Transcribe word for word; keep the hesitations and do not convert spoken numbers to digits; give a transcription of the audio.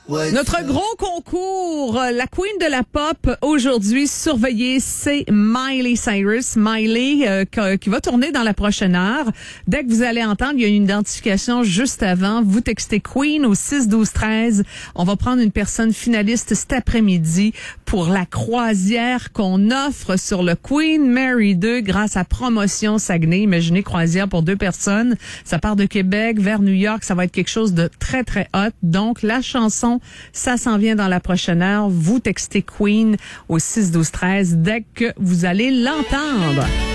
Notre gros concours, la Queen de la Pop, aujourd'hui surveillée, c'est Miley Cyrus. Miley euh, qui va tourner dans la prochaine heure. Dès que vous allez entendre, il y a une identification juste avant. Vous textez Queen au six douze treize. On va prendre une personne finaliste cet après-midi pour la croisière qu'on offre sur le Queen Mary deux grâce à Promotion Saguenay. Imaginez croisière pour deux personnes. Ça part de Québec vers New York. Ça va être quelque chose de très, très hot. Donc, la chanson, ça s'en vient dans la prochaine heure. Vous textez Queen au six douze treize dès que vous allez l'entendre.